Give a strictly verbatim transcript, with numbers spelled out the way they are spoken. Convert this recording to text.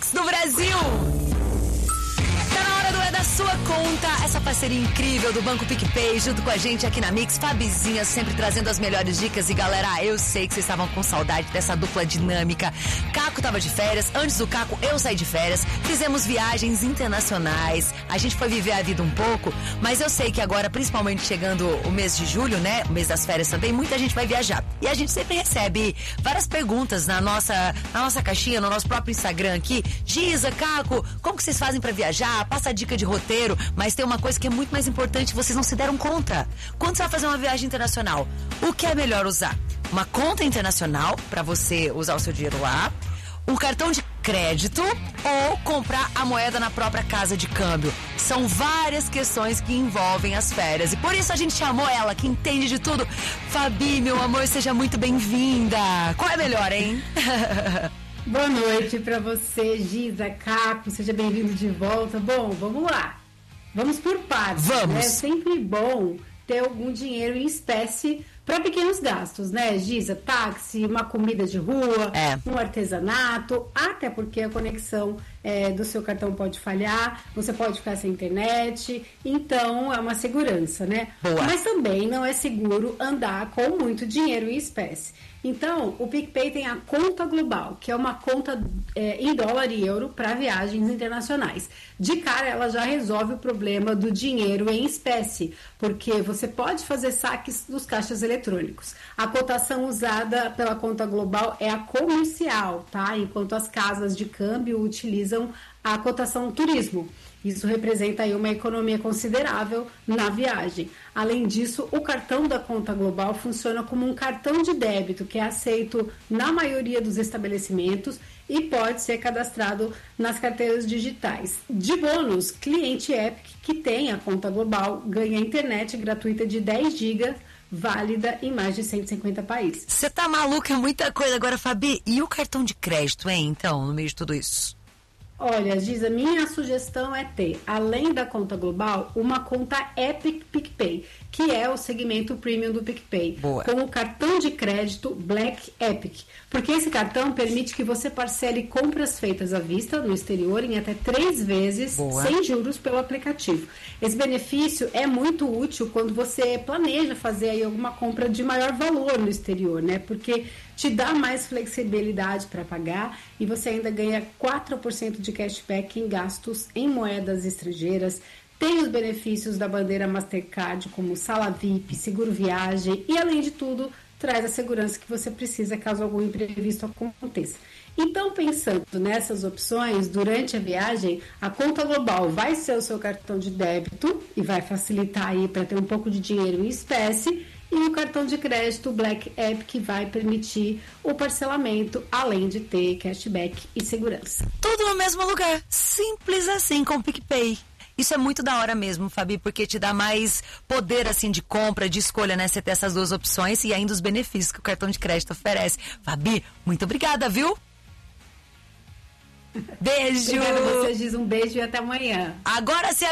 Mix do Brasil. Tá na hora do É da Sua Conta, essa parceria incrível do Banco PicPay junto com a gente aqui na Mix. Fabizinha sempre trazendo as melhores dicas. E galera, eu sei que vocês estavam com saudade dessa dupla dinâmica. Caco tava de férias, antes do Caco eu saí de férias. Fizemos viagens internacionais, a gente foi viver a vida um pouco. Mas eu sei que agora, principalmente chegando o mês de julho, né, o mês das férias também, muita gente vai viajar. E a gente sempre recebe várias perguntas na nossa, na nossa caixinha, no nosso próprio Instagram aqui. Giza, Caco, como que vocês fazem pra viajar? Passa dica de roteiro. Mas tem uma coisa que é muito mais importante, vocês não se deram conta. Quando você vai fazer uma viagem internacional, o que é melhor usar? Uma conta internacional para você usar o seu dinheiro lá, um cartão de crédito ou comprar a moeda na própria casa de câmbio. São várias questões que envolvem as férias e por isso a gente chamou ela, que entende de tudo. Fabi, meu amor, seja muito bem-vinda. Qual é melhor, hein? Boa noite para você, Giza, Caco, seja bem-vindo de volta. Bom, vamos lá. Vamos por partes. Vamos. É sempre bom ter algum dinheiro em espécie para pequenos gastos, né, Giza? Táxi, uma comida de rua, é. um artesanato, até porque a conexão é, do seu cartão pode falhar, você pode ficar sem internet, então é uma segurança, né? Boa. Mas também não é seguro andar com muito dinheiro em espécie. Então, o PicPay tem a conta global, que é uma conta é, em dólar e euro para viagens internacionais. De cara, ela já resolve o problema do dinheiro em espécie, porque você pode fazer saques dos caixas eletrônicos. A cotação usada pela conta global é a comercial, tá? Enquanto as casas de câmbio utilizam a cotação turismo. Isso representa aí uma economia considerável na viagem. Além disso, o cartão da conta global funciona como um cartão de débito que é aceito na maioria dos estabelecimentos e pode ser cadastrado nas carteiras digitais. De bônus, cliente Epic que tem a conta global ganha internet gratuita de dez gigas, válida em mais de cento e cinquenta países. Você tá maluca, é muita coisa. Agora, Fabi, e o cartão de crédito, hein, então, no meio de tudo isso? Olha, Giza, minha sugestão é ter, além da conta global, uma conta Epic PicPay, que é o segmento premium do PicPay, Boa. com o cartão de crédito Black Epic, porque esse cartão permite que você parcele compras feitas à vista no exterior em até três vezes, Boa. sem juros pelo aplicativo. Esse benefício é muito útil quando você planeja fazer aí alguma compra de maior valor no exterior, né? Porque te dá mais flexibilidade para pagar e você ainda ganha quatro por cento de cashback em gastos em moedas estrangeiras. Tem os benefícios da bandeira Mastercard, como sala V I P, seguro viagem e, além de tudo, traz a segurança que você precisa caso algum imprevisto aconteça. Então, pensando nessas opções, durante a viagem, a conta global vai ser o seu cartão de débito e vai facilitar aí para ter um pouco de dinheiro em espécie. E o cartão de crédito Black Epic vai permitir o parcelamento, além de ter cashback e segurança. Tudo no mesmo lugar, simples assim com o PicPay. Isso é muito da hora mesmo, Fabi, porque te dá mais poder assim de compra, de escolha, né? Você ter essas duas opções e ainda os benefícios que o cartão de crédito oferece. Fabi, muito obrigada, viu? Beijo! Obrigada a você, Giz. Um beijo e até amanhã. Agora se